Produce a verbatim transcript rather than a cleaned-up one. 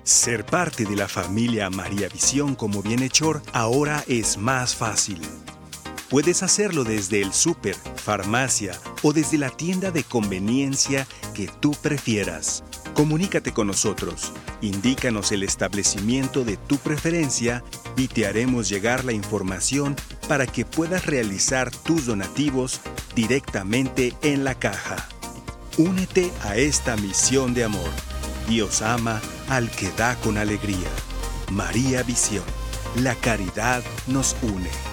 Ser parte de la familia María Visión como bienhechor ahora es más fácil. Puedes hacerlo desde el súper, farmacia o desde la tienda de conveniencia que tú prefieras. Comunícate con nosotros, indícanos el establecimiento de tu preferencia y te haremos llegar la información para que puedas realizar tus donativos directamente en la caja. Únete a esta misión de amor. Dios ama al que da con alegría. María Visión. La caridad nos une.